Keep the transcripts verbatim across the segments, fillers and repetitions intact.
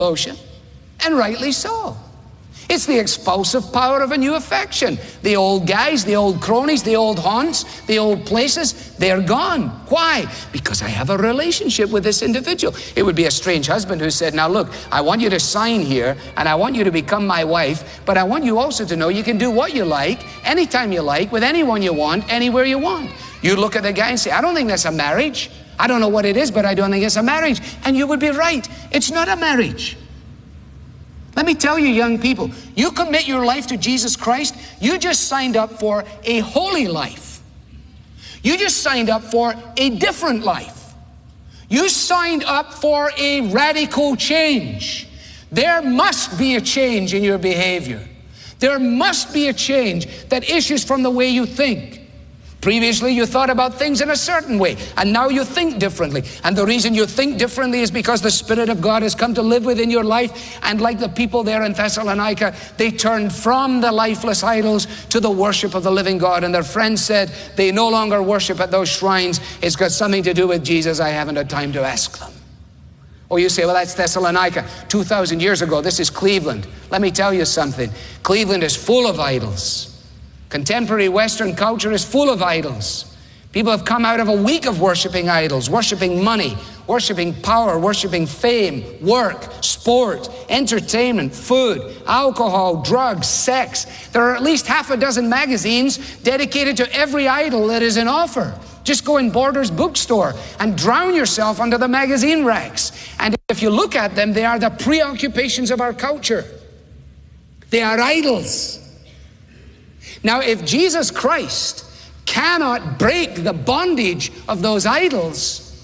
devotion, and rightly so. It's the expulsive power of a new affection. The old guys, the old cronies, the old haunts, the old places, they're gone. Why? Because I have a relationship with this individual. It would be a strange husband who said, now look, I want you to sign here, and I want you to become my wife, but I want you also to know you can do what you like, anytime you like, with anyone you want, anywhere you want. You look at the guy and say, I don't think that's a marriage. I don't know what it is, but I don't think it's a marriage. And you would be right. It's not a marriage. Let me tell you, young people, you commit your life to Jesus Christ, you just signed up for a holy life. You just signed up for a different life. You signed up for a radical change. There must be a change in your behavior. There must be a change that issues from the way you think. Previously, you thought about things in a certain way, and now you think differently. And the reason you think differently is because the Spirit of God has come to live within your life. And like the people there in Thessalonica, they turned from the lifeless idols to the worship of the living God. And their friends said they no longer worship at those shrines. It's got something to do with Jesus. I haven't had time to ask them. Oh, you say, well, that's Thessalonica. two thousand years ago, this is Cleveland. Let me tell you something. Cleveland is full of idols. Contemporary Western culture is full of idols. People have come out of a week of worshiping idols, worshiping money, worshiping power, worshiping fame, work, sport, entertainment, food, alcohol, drugs, sex. There are at least half a dozen magazines dedicated to every idol that is in offer. Just go in Borders bookstore and drown yourself under the magazine racks. And if you look at them, they are the preoccupations of our culture. They are idols. Now, if Jesus Christ cannot break the bondage of those idols,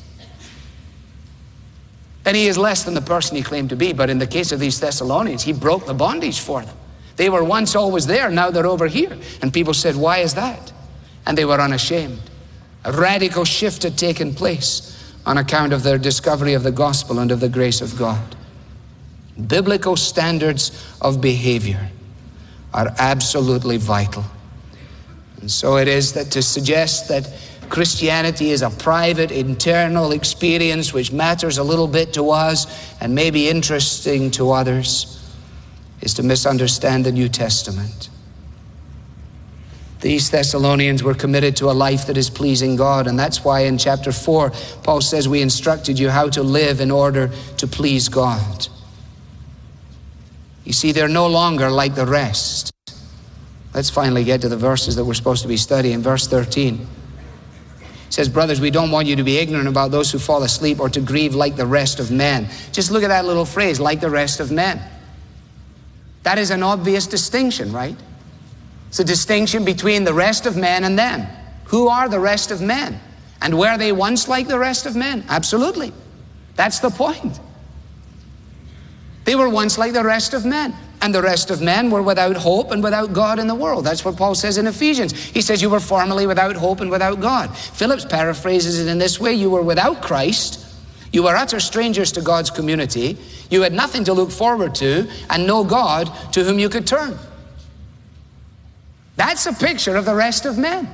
then he is less than the person he claimed to be. But in the case of these Thessalonians, he broke the bondage for them. They were once always there, now they're over here. And people said, why is that? And they were unashamed. A radical shift had taken place on account of their discovery of the gospel and of the grace of God. Biblical standards of behavior are absolutely vital. And so it is that to suggest that Christianity is a private, internal experience which matters a little bit to us and may be interesting to others is to misunderstand the New Testament. These Thessalonians were committed to a life that is pleasing God, and that's why in chapter four, Paul says, we instructed you how to live in order to please God. You see, they're no longer like the rest. Let's finally get to the verses that we're supposed to be studying. Verse thirteen. It says, brothers, we don't want you to be ignorant about those who fall asleep or to grieve like the rest of men. Just look at that little phrase, like the rest of men. That is an obvious distinction, right? It's a distinction between the rest of men and them. Who are the rest of men? And were they once like the rest of men? Absolutely. That's the point. They were once like the rest of men. And the rest of men were without hope and without God in the world. That's what Paul says in Ephesians. He says you were formerly without hope and without God. Phillips paraphrases it in this way. You were without Christ. You were utter strangers to God's community. You had nothing to look forward to and no God to whom you could turn. That's a picture of the rest of men.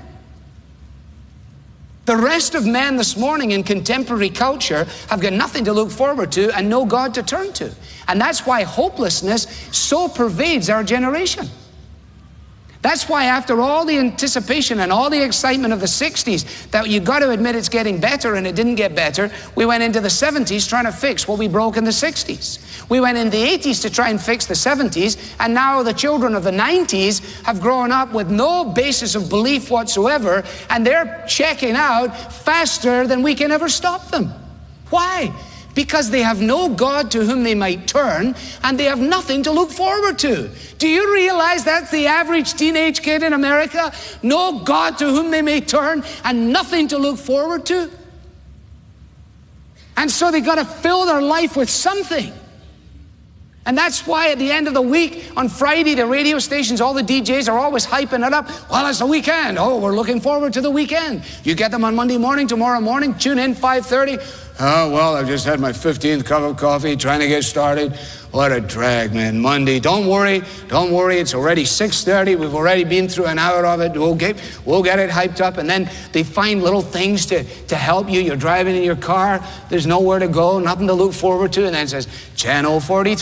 The rest of men this morning in contemporary culture have got nothing to look forward to and no God to turn to. And that's why hopelessness so pervades our generation. That's why after all the anticipation and all the excitement of the sixties, that you've got to admit it's getting better, and it didn't get better, we went into the seventies trying to fix what we broke in the sixties. We went in the eighties to try and fix the seventies, and now the children of the nineties have grown up with no basis of belief whatsoever, and they're checking out faster than we can ever stop them. Why? Because they have no God to whom they might turn, and they have nothing to look forward to. Do you realize that's the average teenage kid in America? No God to whom they may turn, and nothing to look forward to. And so they've got to fill their life with something. And that's why at the end of the week, on Friday, the radio stations, all the D Js are always hyping it up. Well, it's the weekend. Oh, we're looking forward to the weekend. You get them on Monday morning, tomorrow morning, tune in, five thirty. Oh, well, I've just had my fifteenth cup of coffee, trying to get started. What a drag, man. Monday. Don't worry. Don't worry. It's already six thirty. We've already been through an hour of it. We'll get, we'll get it hyped up. And then they find little things to, to help you. You're driving in your car. There's nowhere to go, nothing to look forward to. And then it says, Channel forty-three.